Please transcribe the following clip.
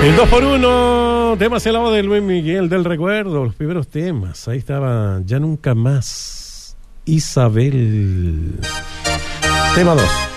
El 2x1, tema selado de Luis Miguel del recuerdo, los primeros temas. Ahí estaba Ya Nunca Más, Isabel. Tema 2.